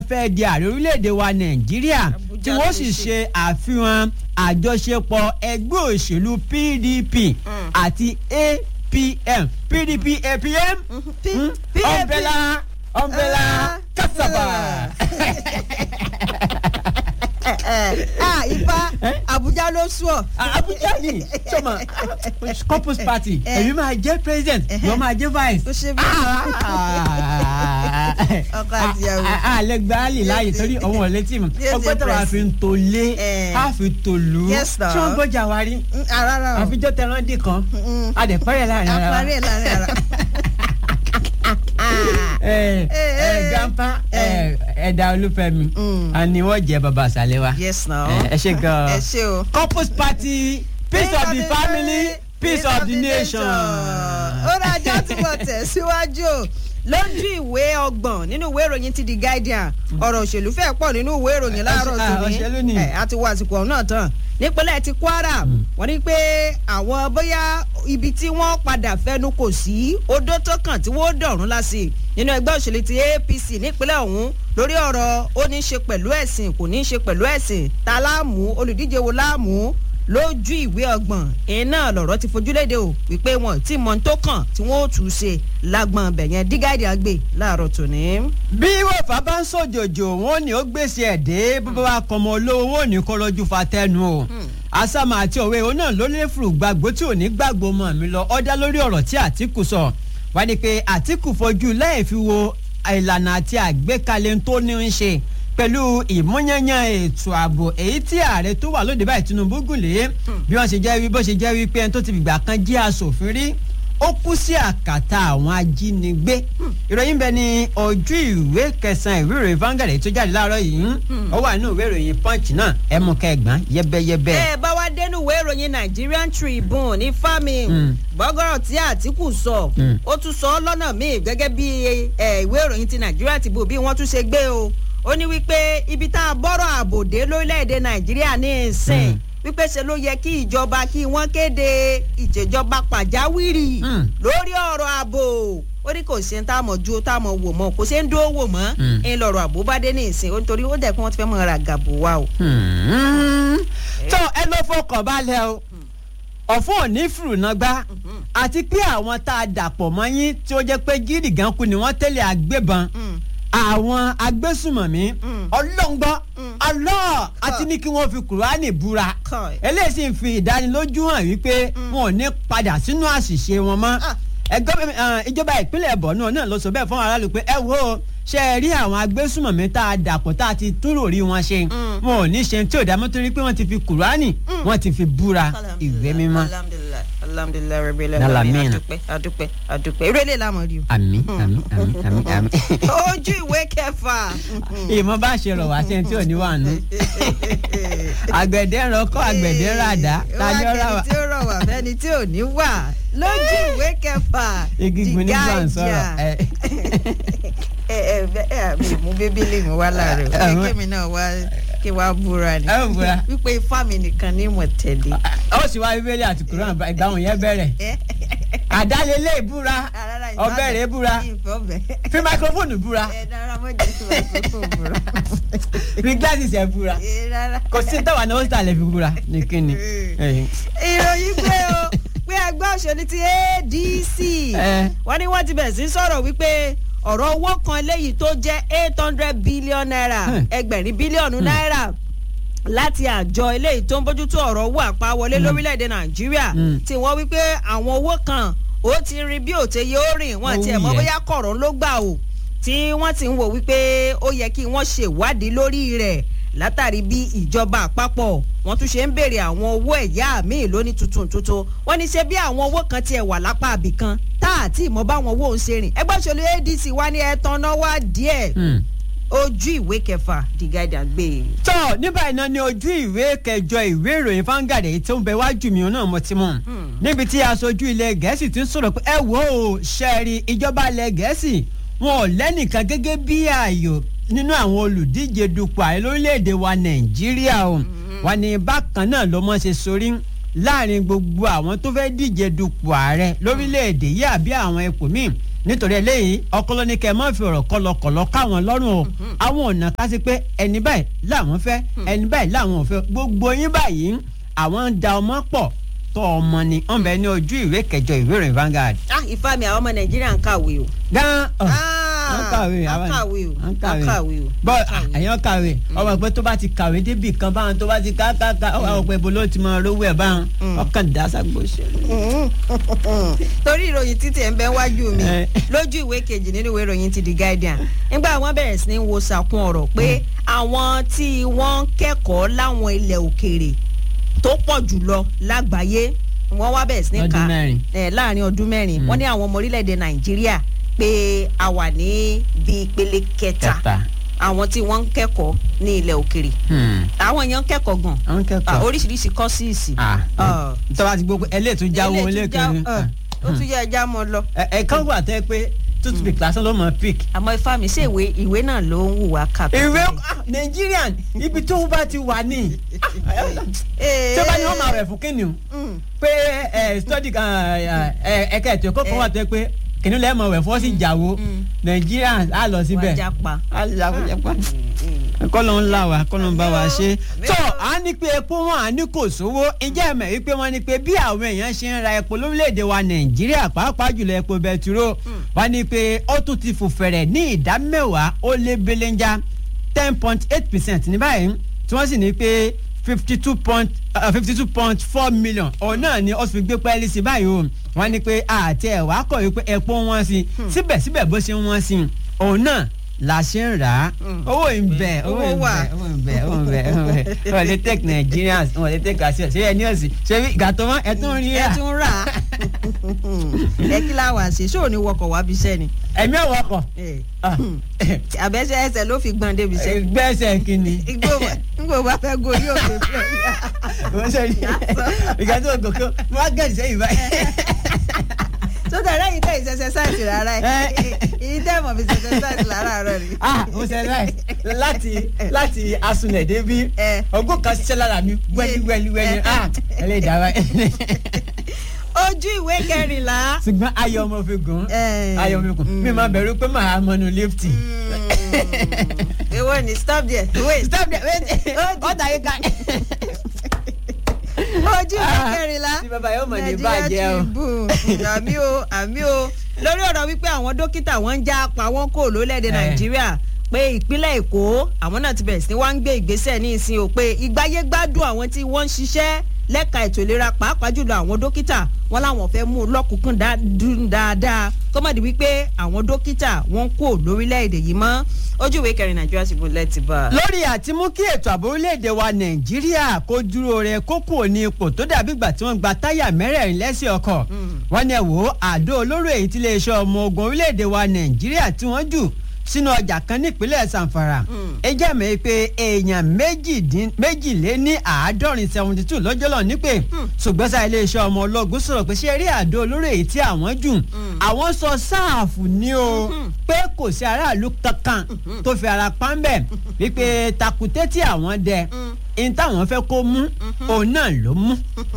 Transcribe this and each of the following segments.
fẹ́ di ààrẹ orílẹ̀-èdè wa Nàìjíríà tí wọ́n sì ṣe àfihàn àjọṣepọ̀ ẹgbẹ́ òṣèlú PDP àti APM PDP APM umbrella cassava. Ifá Abuja ló sùọ. Abuja ni sọmọ Couples Party èmi máa jẹ́ president wọ́n máa jẹ́ vice. Ó ṣe bí ọkọ àtìyàwó. Àlẹ́ gbáàlì láàyè torí ọ̀hún ọ̀lẹ́ tí mo ọgbẹ́ tó máa fi ń to lé ká fi to lù ú. Ṣé wọ́n gbọ́jà wa rí? Àfijọ́ tẹran dì kan adẹ̀pẹ́rẹ́ láàrin ara. Àpárẹ̀ láàrin ara. Grandpa Ẹ̀dà Olúfẹ́mi àní wọ́n jẹ́ bàbá àṣàlẹ̀ wa. Yes now. Ẹ ṣé gan. Ẹ ṣé o. Couples Party, peace of the family, peace of the nation. Ó rájọ́ tí mo tẹ̀ síwájú o. Lójú ìwé 30 nínú ìwé ìròyìn ti The Guardian ọ̀rọ̀ òṣèlú fẹ́ pọ̀ nínú ìwé ìròyìn láàárọ̀ tòní àti wọ àsìkò ọ̀hún náà tán nípínlẹ̀ ti Kwara wọ́n ní pé àwọn bóyá ibi tí wọ́n padà fẹnu kò sí odó tó kàn tí wọ́n dọ̀rùn lásì nínú ẹgbẹ́ òṣèlú ti APC nípínlẹ̀ ọ̀hún lórí ọ̀rọ̀ ó ní í ṣe pẹ̀lú ẹ̀sìn kò ní í ṣe pẹ̀lú ẹ̀sìn ta láàmú olùdíje wo láàmú lójú ìwé 30 iná lọ̀rọ̀ ti fojúlédè o wípé wọn tí mọ̀ tó kàn tí wọ́n ó tù ú ṣe lágbọ̀n bẹ̀yẹn dígáìdì àgbè láàárọ̀ tòní. bí wọ́fà bá ń sòjòjò wọn ni ó gbèsè ẹ̀dẹ́ bó bá wà kọ́mọ olówó wọn ní kọ́ lọ́jú fa tẹnu o. Asama àti òwe òun náà ló lé fùrù gbàgbó tí ò ní gbàgbó mọ́ mi lọ ọ̀dá lórí ọ̀rọ̀ tí Àtíkù sọ wá ní pé Àtíkù fojú láì fi wo ìlànà àti àgbékalẹ̀ tó ní ń ṣe pẹ̀lú ìmúyányán ètò ààbò èyí tí ààrẹ tó wà lóde báyìí Tinubu gùnlé bí wọ́n ṣe jẹ́ wí bó ṣe jẹ́ wí pé ẹni tó ti fìgbà kan jẹ́ aṣòfin rí ó kú sí àkàtà àwọn ajínigbé ìròyìn bẹ ní ojú ìwé 9 ìwé ìròyìn Vanguard tó jáde láàárọ̀ yìí ó wà nínú ìwé ìròyìn Punch náà ẹ mú kẹgbọn yẹbẹyẹbẹ. ẹ bá wá dénú ìwé ìròyìn Nigerian Tribune ní fámi gbọ́gọ́rọ̀ tí Àtíkù sọ ó tún sọ ọ́ lọ́nà míì gẹ́gẹ́ bí ìwé ìròyìn ti Nigeria Tribune bí wọ́n tún ṣe gbé o ó ní wípé ibi tá a bọ́rọ̀ àbòdé lórílẹ̀‐èdè Nàìjíríà ní ìsìn wípé ṣe ló yẹ kí ìjọba kí wọ́n kéde ìjẹjọba pàjáwìrì lórí ọ̀rọ̀ ààbò ó ní kò ṣe ń táàmọ̀ ju táàmọ̀ wò mọ́ kò ṣe ń dúró wò mọ́ ń lọ̀rọ̀ ààbò bá dé ní ìsìn ó nítorí ó dẹ̀ kí wọ́n ti fẹ́ mọ́ ra gàbò wa o. tó ẹ ló fọkàn balẹ̀ o ọ̀fun òní fùrùnàgbá àti pé àwọn tá a dàpọ̀ mọ́ yín tí ó jẹ́ pé gírí gan kú ni wọ́n tẹ́lẹ̀ àgbébọn àwọn agbésùmọ̀mí ọlọ́ngbọ́n Allah àti ní kí wọ́n fi Kùránì búra eléyìí sì ń fi ìdánilójú hàn wípé wọn ò ní padà sínú àṣìṣe wọn mọ́ ìjọba ìpínlẹ̀ Borno náà ló sọ bẹ́ẹ̀ fún aráàlú pé ẹ wo ṣe é rí àwọn agbésùmọ̀mí tá a dàpọ̀ tá a ti túrò rí wọn ṣe wọn ò ní ṣe tí ò dá mọ́ torí pé wọ́n ti fi Kùránì wọ́n ti fi búra ìwé mímọ́. Alhamdulillah rabbil alamin adúpẹ́ eré la mọ̀ rí o. Àmín. Ojú ìwé 6. Ìmọ̀ bá ṣe rọ̀ wá sẹ́ni tí ò ní wà nù. Àgbẹ̀dẹ rọ kọ́ àgbẹ̀dẹ rà dá. Tájọ́ rà wá. Ẹni tí ó rọ̀ wá fẹ́ni tí ò ní wà lójú ìwé 6. Igigun ní gbà ń sọ̀rọ̀. Mi mú bíbélì mi wá láàárọ̀ kékeré mi náà wá kí wàá búra ni wípé ifá mi nìkan ní mọ̀ tẹ̀lé. Ó sì wá bíbélì àti Kùránì ìgbàwọn yẹn bẹ̀rẹ̀ àdálélé ìbúra ọbẹ̀rẹ̀ ìbúra fi máikrófóònù búra fi glasses ẹ̀ búra kò sí táwa náà ó sì tàlẹ̀ fi búra ní kíni. ìròyìn pé o pé ẹgbẹ́ òṣèlú ti ADC wọ́n ní wọ́n ti bẹ̀rẹ̀ sí sọ̀rọ̀ wípé ọ̀rọ̀ owó kan léyìí tó jẹ́ 800 billion naira ẹgbẹ̀rin bílíọ̀nù náírà láti àjọ eléyìí tó ń bójútó ọ̀rọ̀ owó àpawọlé lórílẹ̀‐èdè Nàìjíríà tí wọ́n wí pé àwọn owó kan ó ti rin bí òtẹ́yẹ ó rìn wọ́n ti ẹ̀ mọ́ bóyá kọ̀rọ̀ ló gbà o tí wọ́n ti ń wò wípé ó yẹ kí wọ́n ṣe ìwádìí lórí rẹ̀ látàrí bí ìjọba àpapọ̀ wọ́n tún ṣe ń béèrè àwọn owó ẹ̀yà míì lóní tuntun wọ́n ní ṣe bí àwọn owó kan tiẹ̀ wà lápá àbí kan tá àti ìmọ̀ báwọn owó ń ṣe rìn ẹgbẹ́ òṣèlú ADC wá ní ẹ̀tàn náà wá díẹ̀ ojú ìwé 6 The Guardian gbé. tó nígbà iná ní ojú ìwé 8 ìwé ìròyìn Vanguard èyí tó ń bẹ wájú mi náà mo ti mọ̀ níbi tí aṣojú ilẹ̀ Gẹ̀ẹ́sì ti ń sọ̀rọ̀ pé ẹ wo ṣẹ́ẹ̀rì ìjọba ilẹ̀ Gẹ̀ẹ́sì wọn ò lẹ́nìkan gẹ́gẹ́ bí ààyò nínú àwọn olùdíje dupò ààrẹ lórílẹ̀‐èdè wa Nàìjíríà o wà ní bákan náà ló mọ̀ ṣe sorí láàrin gbogbo àwọn tó fẹ́ díje dupò ààrẹ lórílẹ̀‐èdè yìí àbí àwọn ipò míì nítorí eléyìí ọkọlọ ní kẹ́ má fi ọ̀rọ̀ kọlọkọlọ káwọn lọ́rùn o àwọn ọ̀nà ká sí pé ẹni báyìí làwọn fẹ́ ẹni báyìí làwọn ò fẹ́ gbogbo yín báyìí àwọn ń da ọmọ pọ̀ tó ọmọ ni wọ́n bẹ ní ojú ìwé kẹjọ ìwé ìròyìn Vanguard. ìfàmì àwọn ọmọ Nàìjíríà ń kàwé o. gan ń kàwé o bọ́ àyàn kàwé ọmọ pé tó bá ti kàwé débì kan báwọn tó bá ti ká ọmọ pé bolo ti mọ rówó ẹ̀ báwọn ọkàn dáṣàgbò ṣe. torí ìròyìn títí ẹ̀ ń bẹ wájú mi lójú ìwé kejì nínú ìwé ìròyìn ti The Guardian nígbà wọ́n bẹ̀rẹ̀ sí ní wo sàkún ọ̀rọ̀ pé àwọn tí wọ́n kẹ́kọ̀ọ́ láwọn ilẹ̀ òkèèrè tó pọ̀ jùlọ lágbàáyé wọ́n wá bẹ̀rẹ̀ sí ní ka láàrin ọdún mẹ́rin wọ́n ní àwọn ọmọ orílẹ̀-èdè Nàìjíríà pé a wà ní bíi ìpele kẹta àwọn tí wọ́n ń kẹ́kọ̀ọ́ ní ilẹ̀ òkèèrè àwọn èèyàn ń kẹ́kọ̀ọ́ gan oríṣiríṣi kọ́sìsì. tó bá ti gbogbo ẹlẹ́ẹ̀tún jáwọ́ lẹ́kẹ̀ẹ́ ó tún yẹ ẹja mọ́ lọ. ẹ̀ẹ̀kan wà tẹ́ pé toothpick lásán ló mọ̀ pick. àmọ́ ifá mi ṣe ìwé náà ló ń wùwà kà. ìwé Nigerian ibi tó bá ti wà ní. tí ó bá ní wọ́n máa rẹ̀ fún kínní pé study ẹ̀ka ètò ẹ̀kọ́ kan wà tẹ́ pé kìnìún lẹ́mọ̀ rẹ̀ fọ́ sí ìjàwó Nigerian á lọ síbẹ̀ kọ́lọ́ ń là wá kọ́lọ́ ń bá wa ṣe. tó a ní pé epo wọn a ní kò sówó ìjẹ́ ẹ̀mẹ̀ wípé wọ́n ní pé bí àwọn èèyàn ṣe ń ra epo lórílẹ̀‐èdè wa Nàìjíríà pàápàá jùlọ epo bẹtiró wọ́n ní pé ó tún ti fò fẹ̀rẹ̀ ní ìdá 10 ó lé belenja 10.8% ní báyìí tí wọ́n sì ní pé 52.4 million òun náà ni ó fi gbé pẹ́ẹ́lí sí báyìí o wọ́n ní pé àti ẹ̀wà kọ̀ wípé epo wọ́n sí síbẹ̀síbẹ̀ bó ṣe wọ́n sí òun náà la ṣe ń rà á owó ìbẹ̀ wọ́n lè take Nigerians wọ́n lè take àṣẹ ṣé ẹni ọ̀sìn ṣé gàtọ́ mọ́ ẹ̀tún rí rà. ẹ̀tún rà ẹ kí láwọn àṣẹ ṣé ò ní wọkọ̀ wá bí iṣẹ́ ni. ẹ̀mí ọ̀wọ́kọ̀. àbẹ́sẹ̀ ẹsẹ̀ ló fi gbọ́n débi iṣẹ́. gbẹ́sẹ̀ kìíní. ngbò bá fẹ́ gorí òkè fún ẹ. wọ́n ṣe ìgbà tó gòkè wọ́n á gẹ̀ẹ́sì sẹ́yìn báyìí. tó tẹ̀lé yìí tẹ̀ ìṣẹ̀ṣẹ̀ sáìsì rárá ẹ̀ yìí tẹ̀ mọ̀ fi ṣẹ̀ṣẹ̀ sáìsì láràárọ̀ rí. mo ṣe láti asunẹ̀ débi ọgbọ́n kan ṣiṣẹ́ lára mi wẹ́lí ẹlẹ́dàá wa. ojú ìwé kẹrìnlá. ṣùgbọ́n ayọ̀ ọmọ fi gùn mi máa bẹ̀rù pé màá mọnu lifti. èwo ni stop there wait ọ̀tá yìí ká. ojú ìwé kẹrìnlá tí bàbá yóò mọ̀ ní bàjẹ́ o. àmì o lórí ọ̀rọ̀ wípé àwọn dókítà wọ́n ń já apá wọn kò lólẹ́dẹ̀ Nàìjíríà pé ìpínlẹ̀ Èkó àwọn náà ti bẹ̀rẹ̀ sí wá ń gbé ìgbésẹ̀ ní ìsìn o pé ìgbáyé gbádùn àwọn tí wọ́n ń ṣiṣẹ́ lẹ́ka ètò ìlera pàápàá jùlọ àwọn dókítà wọn làwọn fẹ́ mú lọ́kùnkún dáadáa kọ́mọ̀dé wípé àwọn dókítà wọn kò lórílẹ̀‐èdè yìí mọ́ ojú ìwé kẹrin Nàìjíríà ti bò lẹ́tì bá. lórí àti mú kí ètò ààbò orílẹ̀‐èdè wa Nàìjíríà kó dúró rẹ kó kúrò ní ipò tó dàbí ìgbà tí wọ́n gba táyà mẹ́rẹ̀ẹ̀rin lẹ́sẹ̀ ọkọ̀ wọ́n ní ẹ wò àdó olóró èyí tí iléeṣẹ́ ọmọ ogun orílẹ̀‐èdè wa Nàìjíríà tí wọ́n jù sínú ọjà kan nípínlẹ̀ Zamfara ẹ jẹ́ mi pé èèyàn méjìléní 72 lọ́jọ́ lọ nípè ṣùgbọ́n sá iléeṣẹ́ ọmọ ológun sọ̀rọ̀ pé ṣé rí àdó olóró èyí tí àwọn jù àwọn sọ sáàfù ní o pé kò sí aráàlú kankan tó fi ara pa ń bẹ̀ wípé takuté tí àwọn dẹ in táwọn fẹ́ kó mú òun náà ló mú.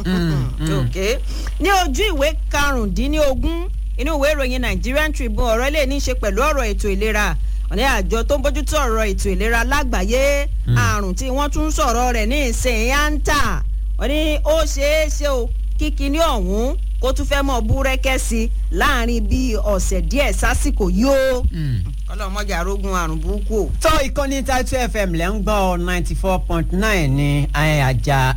ní ojú ìwé 15 inú ìwé ìròyìn Nigerian Tribune ọ̀rọ̀ ilé ní í ṣe pẹ̀lú ọ̀rọ̀ ètò ìlera ọ̀nà àjọ tó ń bójútó ọ̀rọ̀ ètò ìlera lágbàáyé àrùn tí wọ́n tún sọ̀rọ̀ rẹ̀ ní ìsìn yántà wọ́n ní ó ṣeé ṣe o kíkiní ọ̀hún kó tún fẹ́ mọ̀ búrẹ́kẹ́ sí láàrin bíi ọ̀sẹ̀ díẹ̀ sásìkò yóò ọlọ́mọjà arógun àrùn burúkú o. tó ìkànnì Title FM lẹ́ ń gbọ́ 94.9 ní àjà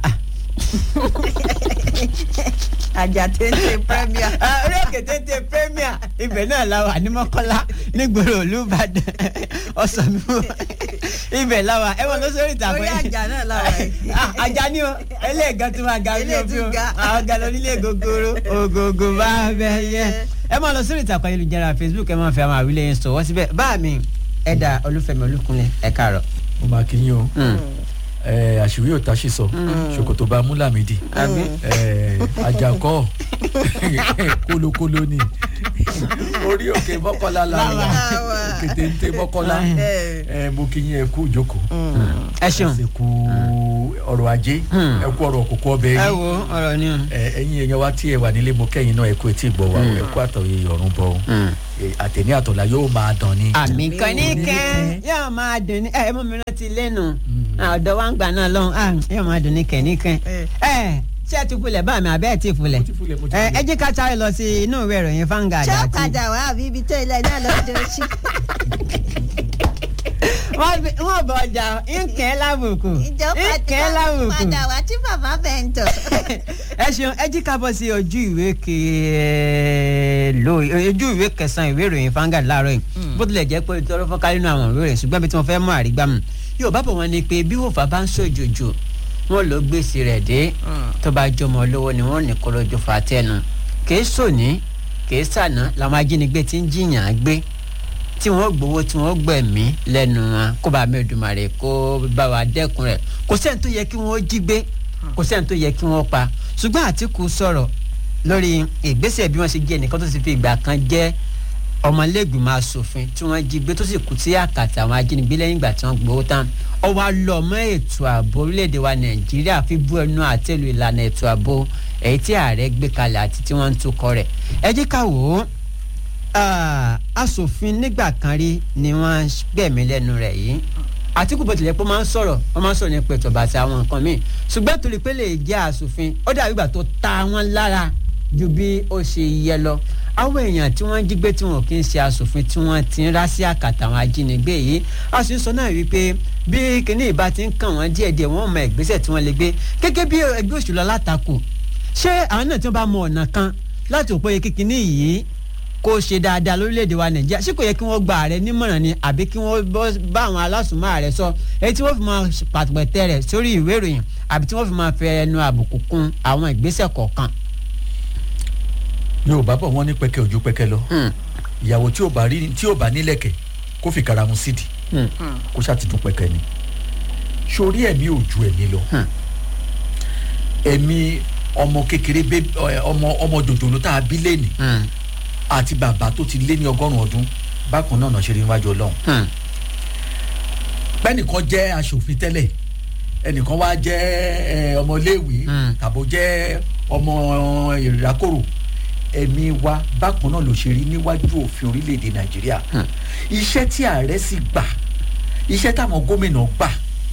àjà téńté premier. orí òkè téńté premier ibẹ̀ náà la wà ní Mọ́kọ́lá nígboro Olúbàdàn ọ̀sánmú ibẹ̀ la wà ẹ wọ́n lọ sórí ìtàkùn orí àjà náà la wà yìí. àjà ni o ẹlẹ́ẹ̀gan tó máa ga ní òfin o àwọn ga lọ nílé gogoro ògògò bá bẹ yẹ ẹ máa lọ sórí ìtàkùn ayélujára Facebook ẹ máa fi àwọn àwílẹ̀ yẹn sọ̀wọ́ síbẹ̀ bá mi ẹ̀dà Olúfẹ́mi Olúkunlé ẹ káàárọ̀. mo máa kí yín o àṣìwé òtá ṣì sọ ṣòkòtò bá mú Lámìdí ajakọ kólókóló ni orí òkè Mọ́kọ́lá làwọn òkè téńté Mọ́kọ́lá mo kí yín ẹ kú ìjókòó ẹ ṣeun ẹ kú ọrọ̀ ajé ẹ kú ọrọ̀ òkòkò ọbẹ̀ ẹ yín wo ọ̀rọ̀ ni ẹ̀yin èèyàn wa tí ẹ wà nílé mo kẹ́yìn náà ẹ kú etí ìgbọ́ wa ẹ kú àtọ̀yẹ ọ̀run bọ̀ àtẹ̀ní àtọ̀là yóò máa dàn ní. àmì kan ní kẹ́ yóò máa dùn ní ẹ mú mi rántí lẹ́nu ọ̀dọ̀ wa ń gbà náà lọ́hùn yóò máa dùn ní kẹ́níkẹ́ ṣé ẹ ti fulẹ̀ bá mi àbẹ́ ẹ̀ ti fulẹ̀ ẹ jẹ́ ká sáré lọ sí inú ìwé ìròyìn Vanguard ṣé ọ̀kadà wà àbí ibi tó ilẹ̀ náà lọ́dọ̀ sí. wọ́n bọ̀ ọjà nkẹ́ lábùkù nkẹ́ lábùkù. padà wá tí bàbá bẹ̀ ń tọ̀. ẹ ṣeun ẹ jí ká bọ́ sí ojú ìwé kẹsàn-án ìwé ìròyìn Vanguard láàárọ̀ yìí bó tilẹ̀ jẹ́ pé tọrọ fọ́nká nínú àwọn ìwé rẹ̀ ṣùgbọ́n bí tí wọ́n fẹ́ mú àrígbámu yóò bá bọ̀ wọ́n ní pé bí wòfà bá ń sòjòjò wọn ló gbèsè rẹ̀ dé tó bá jọmọ lówó ni wọ́n ní kó lójú fa tẹnu kìí sòní kìí sànà làwọn ajínigbé ti ń jiyàn gbé tí wọ́n gbowó tí wọ́n gbẹ̀mí lẹ́nu wọn kó bá mẹ́dùmarè kó bá wa dẹ́kun rẹ̀ kò sẹ́ni tó yẹ kí wọ́n jí gbé kò sẹ́ni tó yẹ kí wọ́n pa ṣùgbọ́n Àtíkù sọ̀rọ̀ lórí ìgbésẹ̀ bí wọ́n ṣe jẹ́ ẹnìkan tó ti fi ìgbà kan jẹ́ ọmọlẹ́gbìmọ̀ asòfin tí wọ́n jí gbé tó sì kú sí àkàtà àwọn ajínigbé lẹ́yìn ìgbà tí wọ́n gbowó tán ó wá lọ mọ́ ètò ààbò orílẹ̀-èdè wa Nàìjíríà fi bú ẹnu àtẹ́lu ìlànà ètò ààbò èyí tí ààrẹ gbé kalẹ̀ àti tí wọ́n ń tukọ̀ rẹ̀ ẹ jẹ́ ká wò ó asòfin nígbà kan rí ni wọ́n gbẹ̀mí lẹ́nu rẹ̀ yìí Àtíkù bó tilẹ̀ pé wọ́n máa ń sọ̀rọ̀ nípa ètò àbàtì àwọn nǹkan míì ṣùgbọ́n torí pé lè jẹ́ asòfin ó dàbí ìgbà tó ta wọ́n lára ju bí ó ṣe yẹ lọ àwọn èèyàn tí wọ́n jí gbé tí wọn kì í ṣe asòfin tí wọ́n ti ń rá sí àkàtà àwọn ajínigbé yìí a sì ń sọ náà wípé bí kinní ìbá ti ń kàn wọ́n díẹ̀díẹ̀ wọ́n mọ ìgbésẹ̀ tí wọ́n lè gbé gẹ́gẹ́ bí ẹgbẹ́ òṣèlú alátakò ṣé àwọn náà tí wọ́n bá mọ ọ̀nà kan láti òpóye kíkiní yìí kó ṣe dáadáa lórílẹ̀‐èdè wa Nàìjíríà ṣé kò yẹ kí wọ́n gba ààrẹ nímọ̀ràn ni àbí kí wọ́n bá àwọn alásùnmọ́ ààrẹ sọ èyí tí wọ́n fi máa pàtẹ́pẹ́tẹ́ rẹ̀ sórí ìwé ìròyìn àbí tí wọ́n fi máa fẹ́ ẹnu àbùkù kún àwọn ìgbésẹ̀ kọ̀ọ̀kan. Yorùbá bọ̀ wọ́n ní pẹ́kẹ́ ojú pẹ́kẹ́ lọ ìyàwó tí ò bá nílẹ̀kẹ̀ kó fi karamu sídìí kó ṣàtìtún pẹ́kẹ́ ni sórí ẹ̀mí ò ju ẹ̀mí lọ ẹ̀mí ọmọ kékeré ọmọ jòjòló tá a bí lẹ́nì àti bàbá tó ti lé ní 100 ọdún bákan náà ṣe rí níwájú Ọlọ́run pẹ́nìkan jẹ́ aṣòfin tẹ́lẹ̀ ẹnìkan wá jẹ́ ọmọléèwé tàbó jẹ́ ọmọ ìrákòrò ẹ̀mí wa bákan náà ló ṣe rí níwájú òfin orílẹ̀-èdè Nàìjíríà iṣẹ́ tí ààrẹ sì gbà iṣẹ́ táwọn gómìnà gbà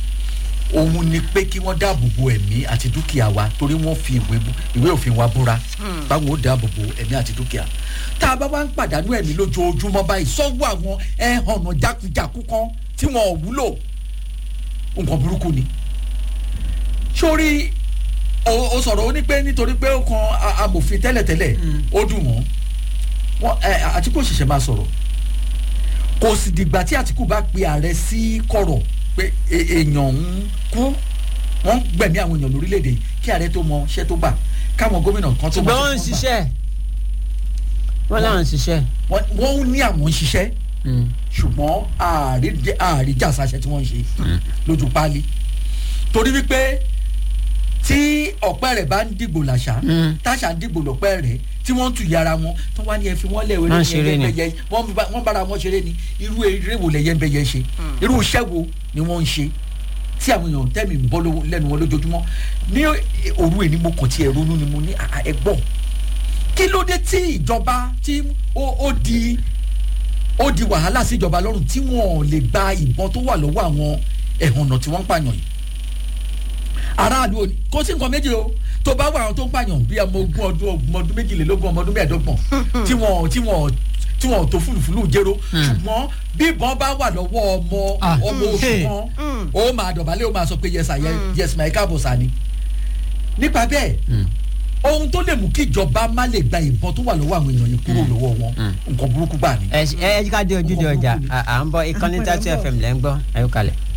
òun ni pé kí wọ́n dáàbò bo ẹ̀mí àti dúkìá wa torí wọ́n fi ìwé òfin wa búra báwọn ó dáàbò bo ẹ̀mí àti dúkìá tá a bá wá ń pàdánù ẹ̀mí lójoojúmọ́ báyìí sọ́wọ́ àwọn ẹ̀hànnà jákujàku kan tí wọ́n ò wúlò nǹkan burúkú ni sórí o sọ̀rọ̀ ó ní pé nítorí pé ó kan amòfin tẹ́lẹ̀tẹ́lẹ̀ ó dùn wọ́n Àtíkù ṣẹ̀ṣẹ̀ máa sọ̀rọ̀ kò sì dìgbà tí Àtíkù bá pe ààrẹ sí kọ̀rọ̀ pé èèyàn ń kú wọ́n gbẹ̀mí àwọn èèyàn lórílẹ̀‐èdè kí ààrẹ tó mọ iṣẹ́ tó gbà káwọn gómìnà kan tó mọ iṣẹ́ tó gbà. ṣùgbọ́n wọ́n ń ṣiṣẹ́ wọ́n láwọn ń ṣiṣẹ́. wọ́n ní àwọn ń ṣiṣẹ́ ṣùgbọ́n àríjàsáṣẹ tí wọ́n ń ṣe lójú páálí torí wípé tí ọ̀pẹ́ rẹ̀ bá ń dìgbò làṣà táṣà ń dìgbò lọ́pẹ́ rẹ̀ tí wọ́n ń tu yàrá wọn tó wá ní ẹ fi wọ́n lẹ̀ wọ́n bára wọn ṣeré ni irú eré wo lẹ̀yẹ́ ń bẹ yẹn ṣe irú iṣẹ́ wo ni wọ́n ń ṣe tí àwọn èèyàn tẹ́mi ń bọ́ lẹ́nu wọn lójoojúmọ́ ní òru èní mo kàn tiẹ̀ ronú ni mo ní ẹ̀gbọ́n kí ló dé tí ìjọba tí ó di wàhálà sí ìjọba lọ́rùn tí wọ́n lè gba ìbọn tó wà lọ́wọ́ àwọn ẹ̀hànnà tí wọ́n ń pààyàn yìí aráàlú òní kò sí nǹkan méjì o tó bá wà àwọn tó ń pààyàn bí ọmọ ọdún 22 ọmọ ọdún 25 tí wọn tó fúlùfúlù jẹ́rọ ṣùgbọ́n bí ìbọn bá wà lọ́wọ́ ọmọ oṣù kan ó máa dọ̀bálẹ̀ ó máa sọ pé yes my káàbọ̀ sani nípa bẹ́ẹ̀ ohun tó lè mú kí ìjọba má lè gba ìbọn tó wà lọ́wọ́ àwọn èèyàn yìí kúrò lọ́wọ́ wọn nǹkan burúkú gbà ní. ẹ ká dé ojúde ọjà à ń bọ̀ ìkànnì 32 FM lẹ́ ń gbọ́ ayọ́kalẹ̀.